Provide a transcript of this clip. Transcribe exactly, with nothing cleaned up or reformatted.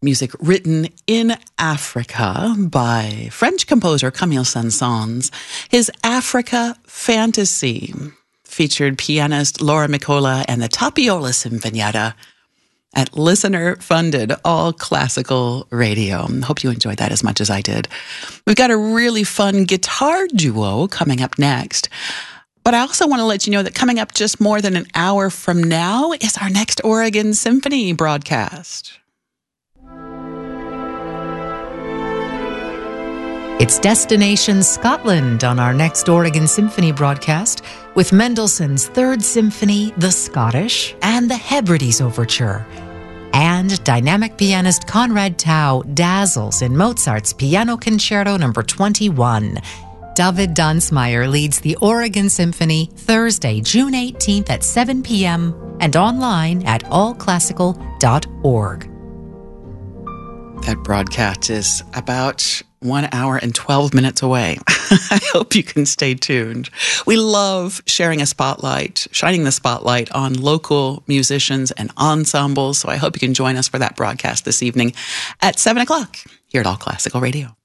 Music written in Africa by French composer Camille Saint-Saëns. His Africa Fantasy featured pianist Laura Mikola and the Tapiola Sinfonietta at listener-funded all-classical radio. Hope you enjoyed that as much as I did. We've got a really fun guitar duo coming up next. But I also want to let you know that coming up just more than an hour from now is our next Oregon Symphony broadcast. It's Destination Scotland on our next Oregon Symphony broadcast with Mendelssohn's Third Symphony, The Scottish, and the Hebrides Overture. And dynamic pianist Conrad Tao dazzles in Mozart's Piano Concerto number twenty-one. David Dunsmeyer leads the Oregon Symphony Thursday, June eighteenth at seven p.m. and online at all classical dot org. That broadcast is about one hour and twelve minutes away. I hope you can stay tuned. We love sharing a spotlight, shining the spotlight on local musicians and ensembles. So I hope you can join us for that broadcast this evening at seven o'clock here at All Classical Radio.